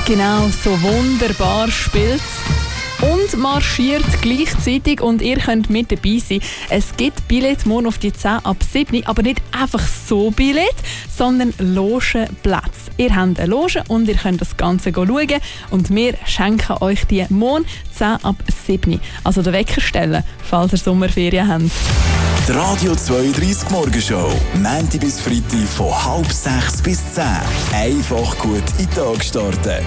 Genau, so wunderbar spielt und marschiert gleichzeitig und ihr könnt mit dabei sein. Es gibt Billett morgen auf die 10 ab 7, aber nicht einfach so Billett, sondern Logenplätze. Ihr habt eine Loge und ihr könnt das Ganze schauen und wir schenken euch die morgen 10 ab 7. Also den Wecker stellen, falls ihr Sommerferien habt. Die Radio 32 Morgenshow, Montag bis Freitag von 5:30 bis 10. Einfach gut in den Tag starten.